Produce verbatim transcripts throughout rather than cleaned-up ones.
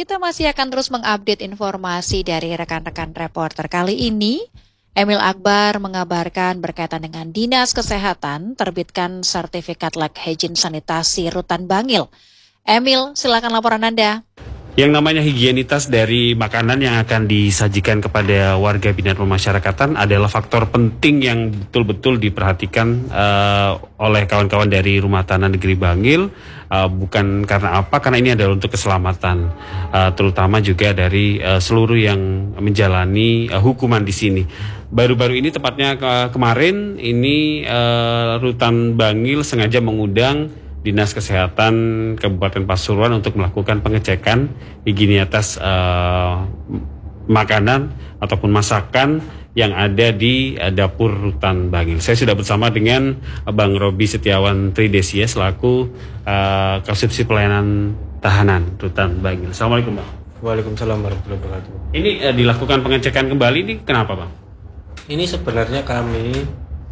kita masih akan terus mengupdate informasi dari rekan-rekan reporter. Kali ini, Emil Akbar mengabarkan berkaitan dengan Dinas Kesehatan terbitkan sertifikat layak hygiene sanitasi Rutan Bangil. Emil, silakan laporan Anda. Yang namanya higienitas dari makanan yang akan disajikan kepada warga binaan pemasyarakatan adalah faktor penting yang betul-betul diperhatikan uh, oleh kawan-kawan dari Rumah Tahanan Negeri Bangil. Uh, bukan karena apa, karena ini adalah untuk keselamatan, uh, terutama juga dari uh, seluruh yang menjalani uh, hukuman di sini. Baru-baru ini, tepatnya ke kemarin, ini uh, Rutan Bangil sengaja mengundang Dinas Kesehatan Kabupaten Pasuruan untuk melakukan pengecekan higienitas uh, makanan ataupun masakan yang ada di uh, dapur Rutan Bangil. Saya sudah bersama dengan uh, Bang Robi Setiawan Tridesia selaku uh, Kasubsi Pelayanan Tahanan Rutan Bangil. Assalamualaikum, Bang. Waalaikumsalam warahmatullahi wabarakatuh. Ini uh, dilakukan pengecekan kembali, ini kenapa, Bang? Ini sebenarnya kami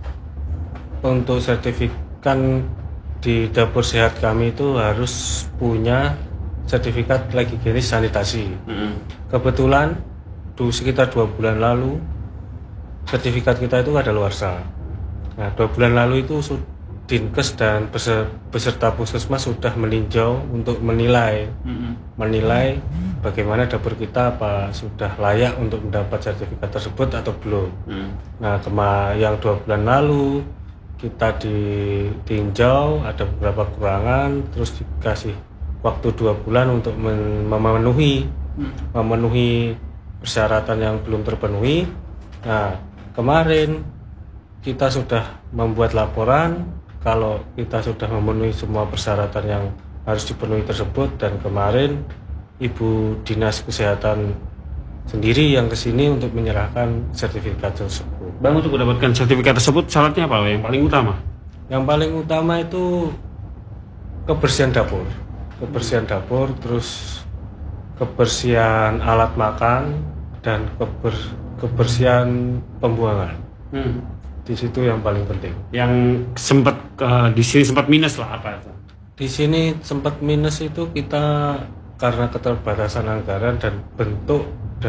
untuk sertifikat di dapur sehat kami itu harus punya sertifikat layak higienis sanitasi. Mm-hmm. Kebetulan du, sekitar dua bulan lalu sertifikat kita itu kadaluarsa. Nah, dua bulan lalu itu Dinkes dan beserta puskesmas sudah meninjau untuk menilai, mm-hmm. menilai bagaimana dapur kita apa sudah layak untuk mendapat sertifikat tersebut atau belum. Mm. Nah, kema yang dua bulan lalu kita ditinjau, ada beberapa kekurangan, terus dikasih waktu dua bulan untuk memenuhi hmm. memenuhi persyaratan yang belum terpenuhi. Nah, kemarin kita sudah membuat laporan kalau kita sudah memenuhi semua persyaratan yang harus dipenuhi tersebut, dan kemarin Ibu Dinas Kesehatan sendiri yang kesini untuk menyerahkan sertifikat tersebut. Bang, untuk mendapatkan sertifikat tersebut syaratnya apa yang paling utama? Yang paling utama itu kebersihan dapur, kebersihan dapur, terus kebersihan alat makan dan keber, kebersihan pembuangan. Hmm. Di situ yang paling penting. Yang sempat uh, di sini sempat minus lah apa itu? Di sini sempat minus itu kita karena keterbatasan anggaran dan bentuk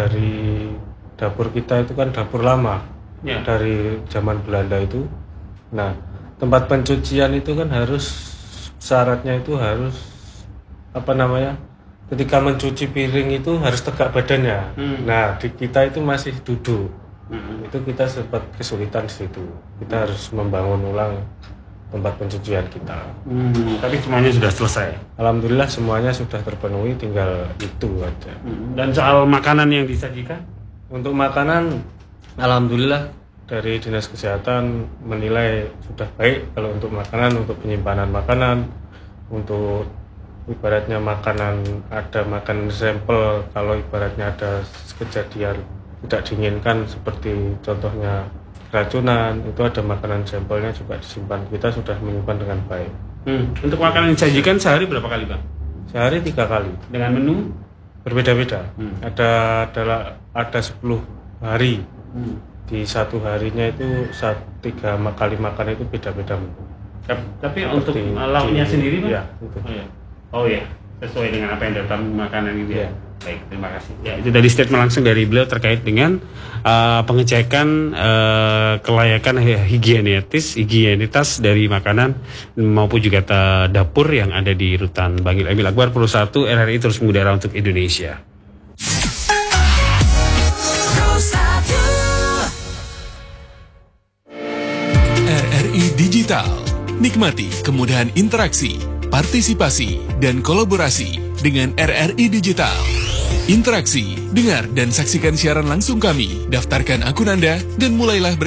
dari dapur kita itu kan dapur lama, ya, dari zaman Belanda itu. Nah, tempat pencucian itu kan harus syaratnya itu harus apa namanya? Ketika mencuci piring itu harus tegak badannya. Hmm. Nah, di kita itu masih duduk. Hmm. Itu kita sempat kesulitan di situ. Kita harus membangun ulang tempat pencucian kita. Hmm, tapi semuanya sudah selesai. Alhamdulillah semuanya sudah terpenuhi, tinggal itu aja. Hmm. Dan soal makanan yang disajikan? Untuk makanan, alhamdulillah dari Dinas Kesehatan menilai sudah baik kalau untuk makanan, untuk penyimpanan makanan, untuk ibaratnya makanan ada makanan sampel, kalau ibaratnya ada kejadian tidak diinginkan seperti contohnya keracunan, itu ada makanan sampelnya juga disimpan. Kita sudah menyimpan dengan baik. Hmm. Untuk makanan yang disajikan sehari berapa kali, Bang? Sehari tiga kali. Dengan menu? Berbeda-beda. Hmm. Ada adalah ada sepuluh hari. Hmm. Di satu harinya itu saat tiga kali makan itu beda-beda menu. Tapi untuk lauknya sendiri, Bang? Ya, itu. Oh ya. Oh ya, sesuai dengan apa yang datang makanan itu ya. Ya. Baik, terima kasih. Ya, itu dari statement langsung dari beliau terkait dengan uh, pengecekan uh, kelayakan higienetis, higienitas dari makanan maupun juga dapur yang ada di Rutan Bangil. Emil Akbar, Pro satu R R I terus mengudara untuk Indonesia. R R I Digital. Nikmati kemudahan interaksi, partisipasi, dan kolaborasi dengan R R I Digital. Interaksi, dengar dan saksikan siaran langsung kami, daftarkan akun Anda, dan mulailah ber